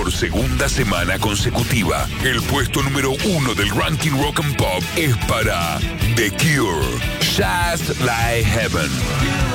Por segunda semana consecutiva, el puesto número 1 del ranking Rock and Pop es para The Cure, Just Like Heaven.